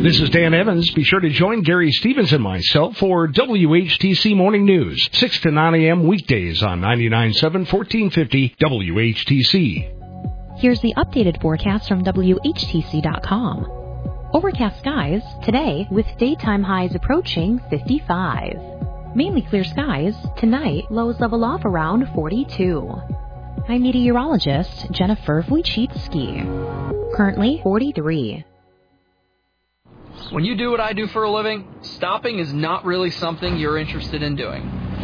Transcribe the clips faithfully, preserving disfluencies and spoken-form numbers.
This is Dan Evans. Be sure to join Gary Stevens and myself for W H T C Morning News, six to nine a.m. weekdays on ninety-nine point seven, fourteen fifty W H T C. Here's the updated forecast from W H T C dot com. Overcast skies today with daytime highs approaching fifty-five. Mainly clear skies tonight, lows level off around forty-two. I'm meteorologist Jennifer Wojcicki. Currently forty-three. When you do what I do for a living, stopping is not really something you're interested in doing.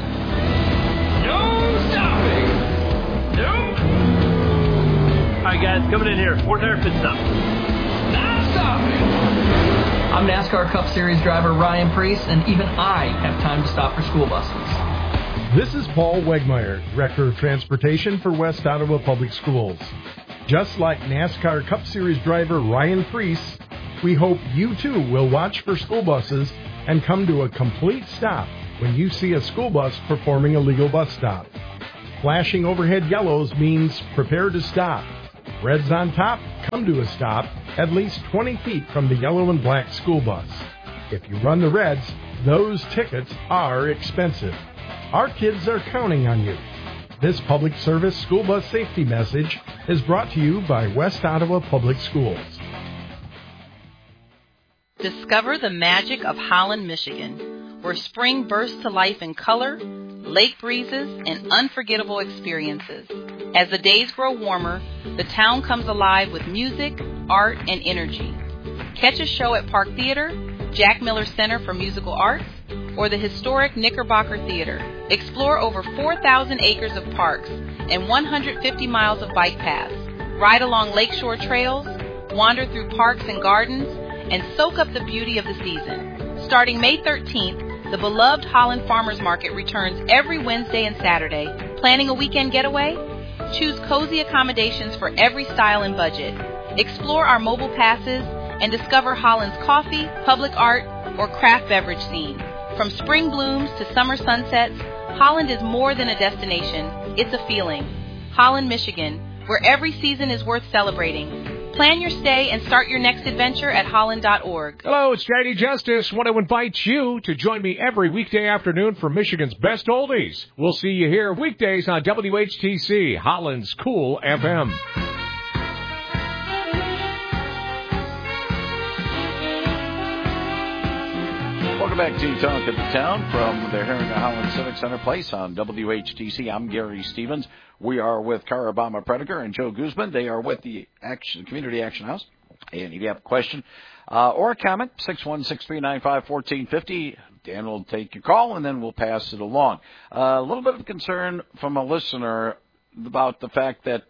No stopping! Nope! Alright guys, coming in here. Fourth air pit stop. Not stopping! I'm NASCAR Cup Series driver Ryan Preece, and even I have time to stop for school buses. This is Paul Wegmeyer, Director of Transportation for West Ottawa Public Schools. Just like NASCAR Cup Series driver Ryan Preece, we hope you too will watch for school buses and come to a complete stop when you see a school bus performing a legal bus stop. Flashing overhead yellows means prepare to stop. Reds on top, come to a stop at least twenty feet from the yellow and black school bus. If you run the reds, those tickets are expensive. Our kids are counting on you. This public service school bus safety message is brought to you by West Ottawa Public Schools. Discover the magic of Holland, Michigan, where spring bursts to life in color, lake breezes, and unforgettable experiences. As the days grow warmer, the town comes alive with music, art, and energy. Catch a show at Park Theater, Jack Miller Center for Musical Arts, or the historic Knickerbocker Theater. Explore over four thousand acres of parks and one hundred fifty miles of bike paths. Ride along lakeshore trails, wander through parks and gardens, and soak up the beauty of the season. Starting May thirteenth, the beloved Holland Farmers Market returns every Wednesday and Saturday. Planning a weekend getaway? Choose cozy accommodations for every style and budget. Explore our mobile passes and discover Holland's coffee, public art, or craft beverage scene. From spring blooms to summer sunsets, Holland is more than a destination. It's a feeling. Holland, Michigan, where every season is worth celebrating. Plan your stay and start your next adventure at holland dot org. Hello, it's J D Justice. Want to invite you to join me every weekday afternoon for Michigan's Best Oldies. We'll see you here weekdays on W H T C, Holland's Cool F M. Welcome back to Talk of the Town from the Herring Holland Civic Center Place on W H T C. I'm Gary Stevens. We are with Cara Obama Prediger and Joe Guzman. They are with the Action Community Action House. And if you have a question uh, or a comment, six one six, three nine five, one four five zero. Dan will take your call, and then we'll pass it along. Uh, a little bit of concern from a listener about the fact that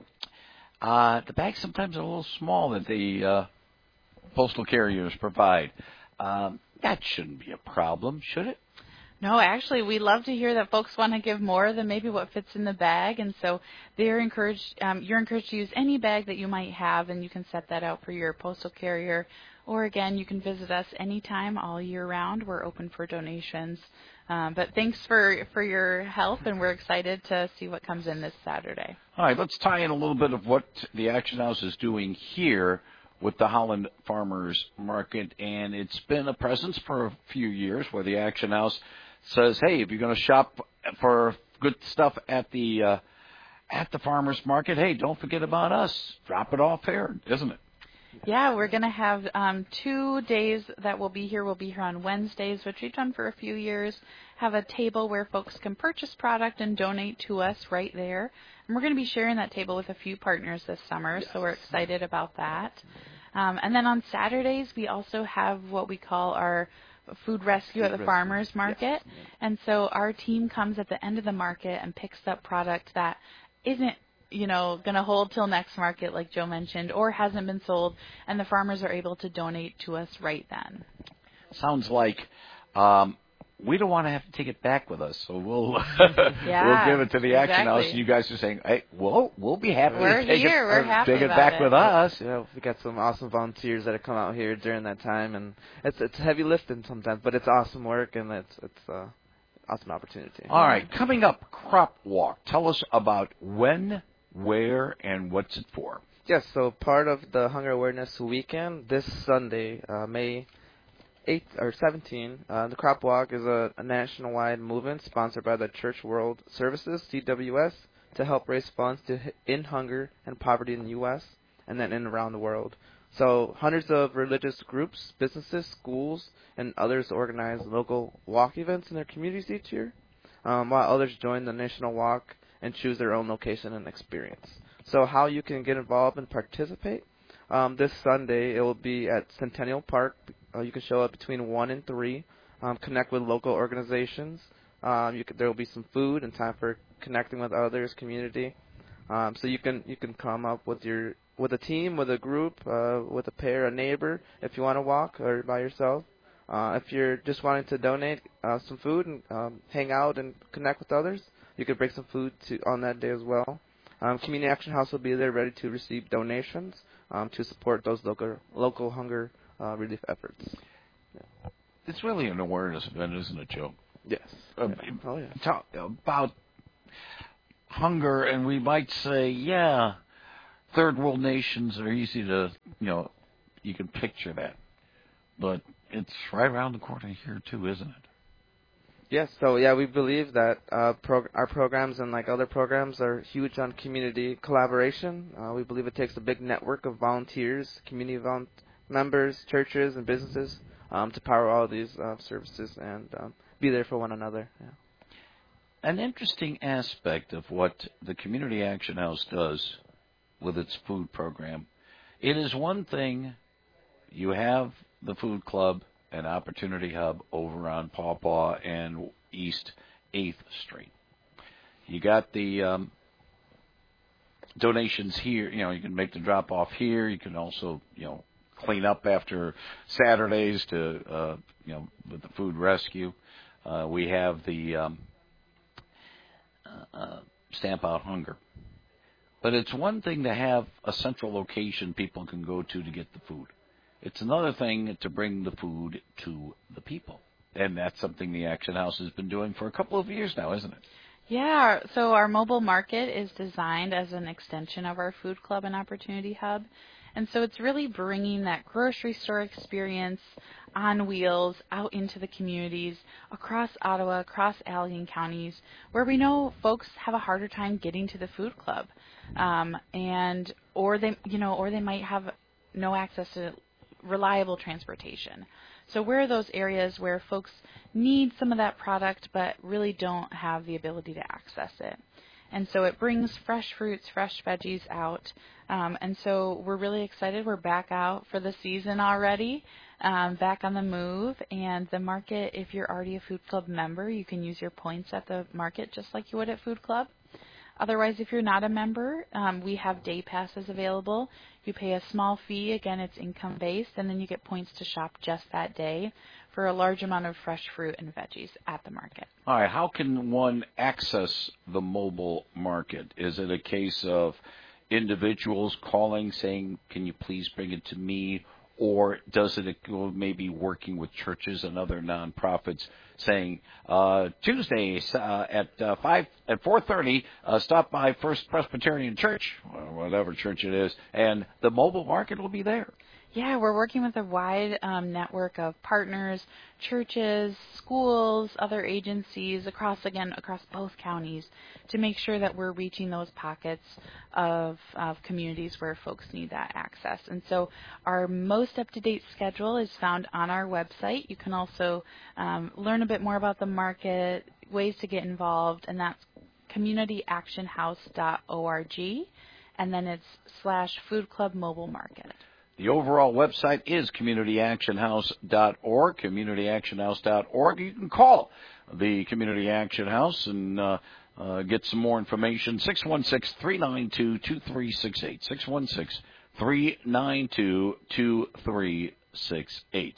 uh, the bags sometimes are a little small that the uh, postal carriers provide. Um, that shouldn't be a problem, should it? No, actually, we love to hear that folks want to give more than maybe what fits in the bag, and so they're encouraged. Um, you're encouraged to use any bag that you might have, and you can set that out for your postal carrier. Or again, you can visit us anytime, all year round. We're open for donations. Um, but thanks for for your help, and we're excited to see what comes in this Saturday. All right, let's tie in a little bit of what the Action House is doing here with the Holland Farmers Market, and it's been a presence for a few years where the Action House says, hey, if you're going to shop for good stuff at the uh, at the farmers market, hey, don't forget about us. Drop it off here, isn't it? Yeah, we're going to have um, two days that we'll be here. We'll be here on Wednesdays, which we've done for a few years, have a table where folks can purchase product and donate to us right there. And we're going to be sharing that table with a few partners this summer, yes. So we're excited about that. Um, and then on Saturdays, we also have what we call our food rescue food at the rescue. farmers market. Yes. And so our team comes at the end of the market and picks up product that isn't, you know, going to hold till next market, like Joe mentioned, or hasn't been sold, and the farmers are able to donate to us right then. Sounds like um, we don't want to have to take it back with us, so we'll yeah, we'll give it to the Action exactly. House. And you guys are saying, hey, we'll we'll be happy We're to take here. it, We're happy take it about back it. with us. You know, we got some awesome volunteers that have come out here during that time, and it's it's heavy lifting sometimes, but it's awesome work, and it's it's uh, awesome opportunity. All right, coming up, Crop Walk. Tell us about when, where, and what's it for? Yes, so part of the Hunger Awareness Weekend this Sunday, uh, May eight or seventeen. Uh, the Crop Walk is a, a nationwide movement sponsored by the Church World Services, C W S, to help raise funds to end hunger and poverty in the U S and then in around the world. So hundreds of religious groups, businesses, schools, and others organize local walk events in their communities each year, um, while others join the national walk and choose their own location and experience. So how you can get involved and participate? Um, this Sunday, it will be at Centennial Park. Uh, you can show up between one and three, um, connect with local organizations. Um, you can, there will be some food and time for connecting with others, community. Um, so you can you can come up with your with a team, with a group, uh, with a pair, a neighbor, if you want to walk or by yourself. Uh, if you're just wanting to donate uh, some food and um, hang out and connect with others, you could bring some food to on that day as well. Um, Community Action House will be there ready to receive donations um, to support those local local hunger uh, relief efforts. Yeah. It's really an awareness event, isn't it, Joe? Yes. Uh, yeah. Oh, yeah. Talk about hunger, and we might say, yeah, third world nations are easy to, you know, you can picture that. But it's right around the corner here, too, isn't it? Yes, so yeah, we believe that uh, prog- our programs and like other programs are huge on community collaboration. Uh, we believe it takes a big network of volunteers, community vol- members, churches, and businesses um, to power all these uh, services and um, be there for one another. Yeah. An interesting aspect of what the Community Action House does with its food program, it is one thing, you have the food club, an opportunity hub over on Paw Paw and East eighth Street. You got the um, donations here. You know, you can make the drop off here. You can also, you know, clean up after Saturdays to, uh, you know, with the food rescue. Uh, we have the um, uh, Stamp Out Hunger. But it's one thing to have a central location people can go to to get the food. It's another thing to bring the food to the people. And that's something the Action House has been doing for a couple of years now, isn't it? Yeah, so our mobile market is designed as an extension of our food club and opportunity hub. And so it's really bringing that grocery store experience on wheels out into the communities across Ottawa, across Allegan counties, where we know folks have a harder time getting to the food club. Um, and or they, you know, or they might have no access to reliable transportation. So where are those areas where folks need some of that product but really don't have the ability to access it? And so it brings fresh fruits, fresh veggies out. Um, and so we're really excited. We're back out for the season already, um, back on the move. And the market, if you're already a Food Club member, you can use your points at the market just like you would at Food Club. Otherwise, if you're not a member, um, we have day passes available. You pay a small fee. Again, it's income-based, and then you get points to shop just that day for a large amount of fresh fruit and veggies at the market. All right. How can one access the mobile market? Is it a case of individuals calling, saying, can you please bring it to me? Or does it go maybe working with churches and other nonprofits, saying uh, Tuesday uh, at uh, five at four thirty, uh, stop by First Presbyterian Church, or whatever church it is, and the mobile market will be there. Yeah, we're working with a wide um, network of partners, churches, schools, other agencies across, again, across both counties to make sure that we're reaching those pockets of, of communities where folks need that access. And so our most up-to-date schedule is found on our website. You can also um, learn a bit more about the market, ways to get involved, and that's community action house dot org, and then it's slash food club mobile market. The overall website is community action house dot org, community action house dot org. You can call the Community Action House and uh, uh, get some more information, six one six, three nine two, two three six eight, six one six, three nine two, two three six eight.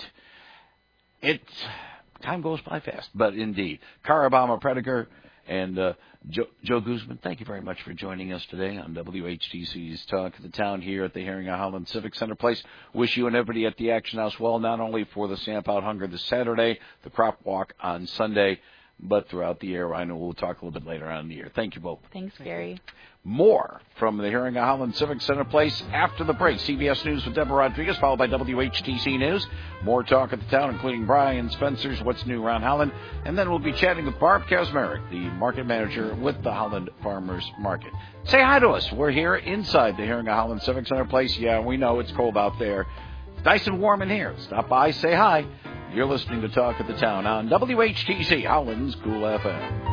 It, time goes by fast, but indeed. Cara Bomber-Prediger and uh, Joe, Joe Guzman, thank you very much for joining us today on W H T C's Talk of the Town here at the Herring-Holland Civic Center Place. Wish you and everybody at the Action House well, not only for the Stamp Out Hunger this Saturday, the Crop Walk on Sunday, but throughout the year. I know we'll talk a little bit later on in the year. Thank you both. Thanks, Gary. More from the Herring Holland Civic Center Place after the break. C B S News with Deborah Rodriguez, followed by W H T C News. More talk at the town, including Brian Spencer's What's New Around Holland. And then we'll be chatting with Barb Kazmarek, the market manager with the Holland Farmers Market. Say hi to us. We're here inside the Herring Holland Civic Center Place. Yeah, we know it's cold out there. It's nice and warm in here. Stop by, say hi. You're listening to Talk at the Town on W H T C, Holland's Cool F M.